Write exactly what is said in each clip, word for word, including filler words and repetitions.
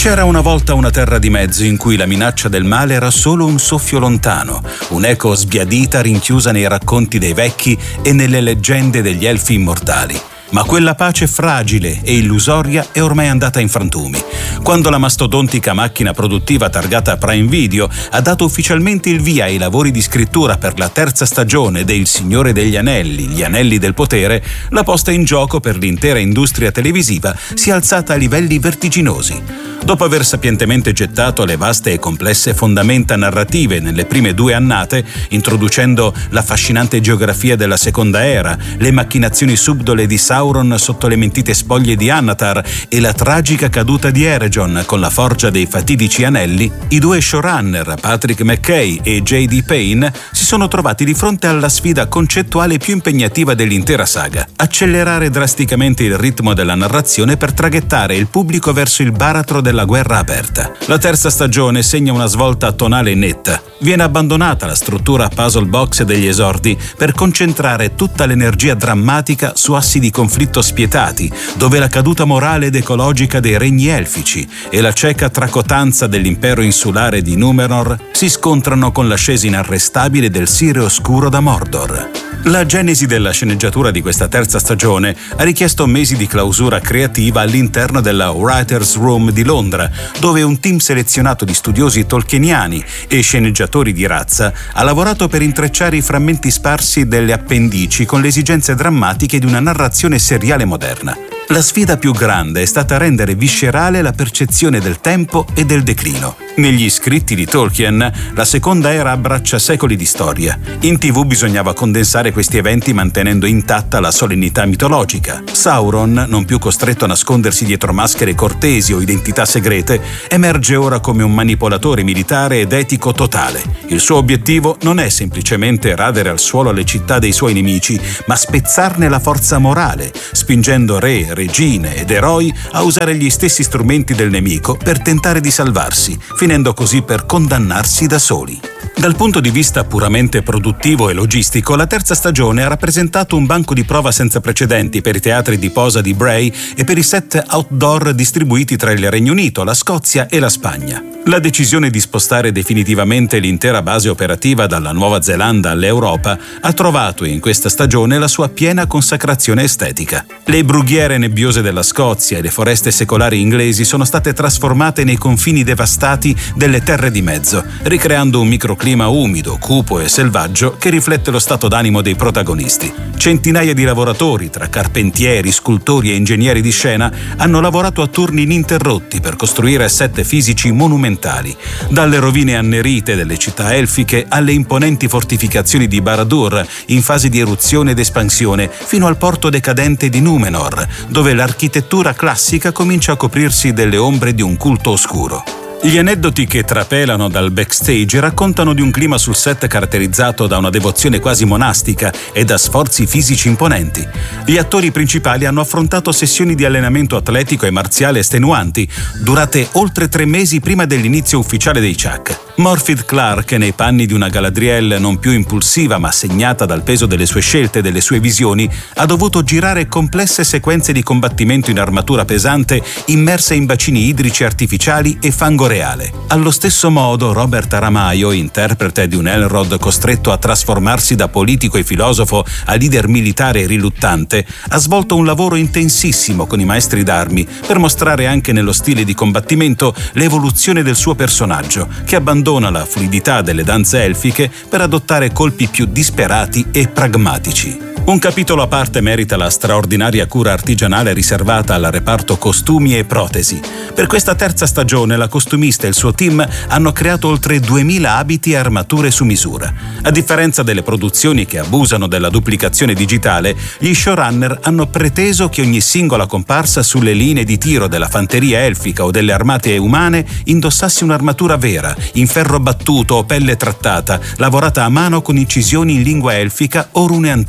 C'era una volta una terra di mezzo in cui la minaccia del male era solo un soffio lontano, un'eco sbiadita rinchiusa nei racconti dei vecchi e nelle leggende degli elfi immortali. Ma quella pace fragile e illusoria è ormai andata in frantumi, quando la mastodontica macchina produttiva targata Prime Video ha dato ufficialmente il via ai lavori di scrittura per la terza stagione de Il Signore degli Anelli, Gli Anelli del Potere. La posta in gioco per l'intera industria televisiva si è alzata a livelli vertiginosi. Dopo aver sapientemente gettato le vaste e complesse fondamenta narrative nelle prime due annate, introducendo l'affascinante geografia della Seconda Era, le macchinazioni subdole di Sauron sotto le mentite spoglie di Annatar e la tragica caduta di Eregion con la forgia dei fatidici anelli, i due showrunner, Patrick McKay e J D Payne, si sono trovati di fronte alla sfida concettuale più impegnativa dell'intera saga: accelerare drasticamente il ritmo della narrazione per traghettare il pubblico verso il baratro della guerra aperta. La terza stagione segna una svolta tonale netta. Viene abbandonata la struttura puzzle box degli esordi per concentrare tutta l'energia drammatica su assi di conflitto spietati, dove la caduta morale ed ecologica dei regni elfici e la cieca tracotanza dell'impero insulare di Númenor si scontrano con l'ascesa inarrestabile del Sire Oscuro da Mordor. La genesi della sceneggiatura di questa terza stagione ha richiesto mesi di clausura creativa all'interno della Writers' Room di Londra, dove un team selezionato di studiosi tolkieniani e sceneggiatori di razza ha lavorato per intrecciare i frammenti sparsi delle appendici con le esigenze drammatiche di una narrazione seriale moderna. La sfida più grande è stata rendere viscerale la percezione del tempo e del declino. Negli scritti di Tolkien, la Seconda Era abbraccia secoli di storia. In tivù bisognava condensare questi eventi mantenendo intatta la solennità mitologica. Sauron, non più costretto a nascondersi dietro maschere cortesi o identità segrete, emerge ora come un manipolatore militare ed etico totale. Il suo obiettivo non è semplicemente radere al suolo le città dei suoi nemici, ma spezzarne la forza morale, spingendo re, regine ed eroi a usare gli stessi strumenti del nemico per tentare di salvarsi, finendo così per condannarsi da soli. Dal punto di vista puramente produttivo e logistico, la terza stagione ha rappresentato un banco di prova senza precedenti per i teatri di posa di Bray e per i set outdoor distribuiti tra il Regno Unito, la Scozia e la Spagna. La decisione di spostare definitivamente l'intera base operativa dalla Nuova Zelanda all'Europa ha trovato in questa stagione la sua piena consacrazione estetica. Le brughiere nebbiose della Scozia e le foreste secolari inglesi sono state trasformate nei confini devastati delle terre di mezzo, ricreando un microclima umido, cupo e selvaggio che riflette lo stato d'animo dei protagonisti. Centinaia di lavoratori, tra carpentieri, scultori e ingegneri di scena, hanno lavorato a turni ininterrotti per costruire set fisici monumentali, dalle rovine annerite delle città elfiche alle imponenti fortificazioni di Barad-dûr in fase di eruzione ed espansione, fino al porto decadente di Númenor, dove l'architettura classica comincia a coprirsi delle ombre di un culto oscuro. Gli aneddoti che trapelano dal backstage raccontano di un clima sul set caratterizzato da una devozione quasi monastica e da sforzi fisici imponenti. Gli attori principali hanno affrontato sessioni di allenamento atletico e marziale estenuanti, durate oltre tre mesi prima dell'inizio ufficiale dei Chuck. Morfydd Clark, nei panni di una Galadriel non più impulsiva ma segnata dal peso delle sue scelte e delle sue visioni, ha dovuto girare complesse sequenze di combattimento in armatura pesante immerse in bacini idrici artificiali e fango reale. Allo stesso modo, Robert Aramaio, interprete di un Elrond costretto a trasformarsi da politico e filosofo a leader militare riluttante, ha svolto un lavoro intensissimo con i maestri d'armi per mostrare anche nello stile di combattimento l'evoluzione del suo personaggio, che abbandona la fluidità delle danze elfiche per adottare colpi più disperati e pragmatici. Un capitolo a parte merita la straordinaria cura artigianale riservata al reparto costumi e protesi. Per questa terza stagione la costumista e il suo team hanno creato oltre duemila abiti e armature su misura. A differenza delle produzioni che abusano della duplicazione digitale, gli showrunner hanno preteso che ogni singola comparsa sulle linee di tiro della fanteria elfica o delle armate umane indossasse un'armatura vera, in ferro battuto o pelle trattata, lavorata a mano con incisioni in lingua elfica o rune antiche.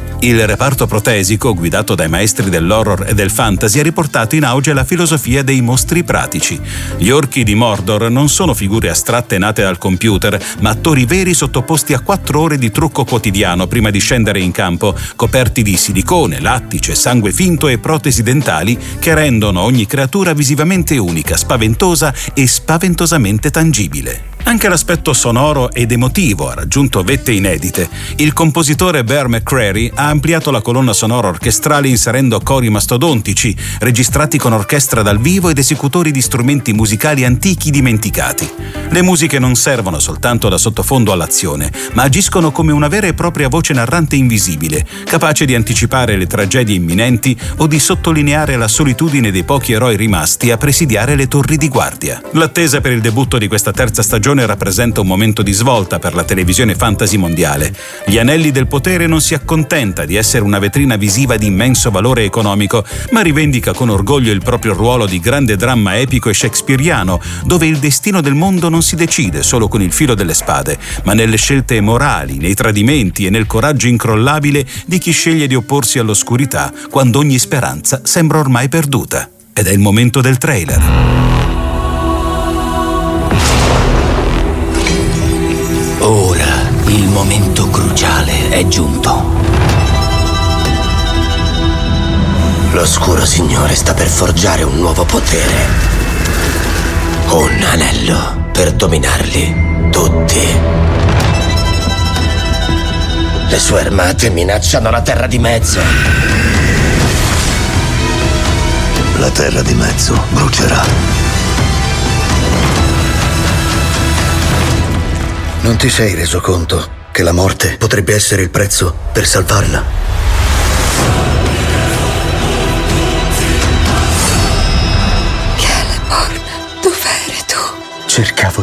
Il reparto protesico, guidato dai maestri dell'horror e del fantasy, ha riportato in auge la filosofia dei mostri pratici. Gli orchi di Mordor non sono figure astratte nate dal computer, ma attori veri sottoposti a quattro ore di trucco quotidiano prima di scendere in campo, coperti di silicone, lattice, sangue finto e protesi dentali che rendono ogni creatura visivamente unica, spaventosa e spaventosamente tangibile. Anche l'aspetto sonoro ed emotivo ha raggiunto vette inedite. Il compositore Bear McCreary ha ampliato la colonna sonora orchestrale inserendo cori mastodontici, registrati con orchestra dal vivo ed esecutori di strumenti musicali antichi dimenticati. Le musiche non servono soltanto da sottofondo all'azione, ma agiscono come una vera e propria voce narrante invisibile, capace di anticipare le tragedie imminenti o di sottolineare la solitudine dei pochi eroi rimasti a presidiare le torri di guardia. L'attesa per il debutto di questa terza stagione rappresenta un momento di svolta per la televisione fantasy mondiale. Gli Anelli del Potere non si accontenta di essere una vetrina visiva di immenso valore economico, ma rivendica con orgoglio il proprio ruolo di grande dramma epico e shakespeariano, dove il destino del mondo non si decide solo con il filo delle spade, ma nelle scelte morali, nei tradimenti e nel coraggio incrollabile di chi sceglie di opporsi all'oscurità quando ogni speranza sembra ormai perduta. Ed è il momento del trailer. Ora il momento cruciale è giunto. L'oscuro signore sta per forgiare un nuovo potere. Un anello per dominarli tutti. Le sue armate minacciano la Terra di Mezzo. La Terra di Mezzo brucerà. Non ti sei reso conto che la morte potrebbe essere il prezzo per salvarla? Celeborn, dov'eri tu? Cercavo